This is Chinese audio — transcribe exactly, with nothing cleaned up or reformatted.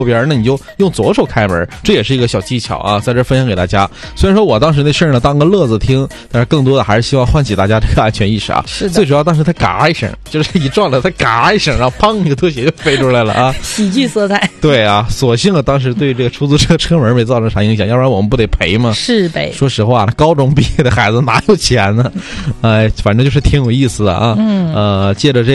边呢，你就用左手开门，这也是一个小技巧啊，在这分享给大家。虽然说我当时那事儿呢当个乐子听，但是更多的还是希望唤起大家这个安全意识啊。 是的， 最主要当时他嘎一声，就是一撞了他嘎一声，然后砰一个拖鞋就飞出来了啊， 喜剧色彩。 对啊，所幸啊当时对这个出租车车门没造成啥影响，要不然我们不得赔吗？ 是呗。 说实话，高中毕业的孩子哪有钱呢？哎、呃，反正就是挺有意思的啊。嗯，呃，借着这。